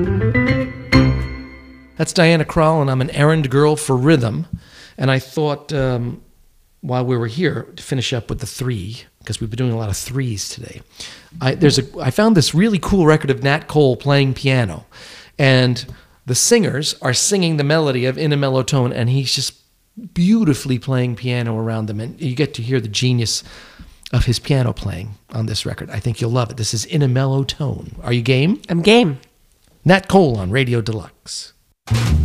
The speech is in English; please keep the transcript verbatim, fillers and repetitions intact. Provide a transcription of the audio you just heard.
That's Diana Krall, and I'm an errand girl for rhythm. And I thought um, while we were here to finish up with the three, because we've been doing a lot of threes today. I, there's a, I found this really cool record of Nat Cole playing piano, and the singers are singing the melody of In a Mellow Tone, and he's just beautifully playing piano around them, and you get to hear the genius of his piano playing on this record. I think you'll love it. This is In a Mellow Tone. Are you game? I'm game. Nat Cole on Radio Deluxe.